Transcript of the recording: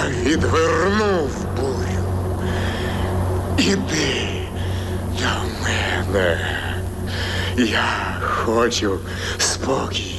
відвернув бурю. Іди до мене. Я хочу спокій.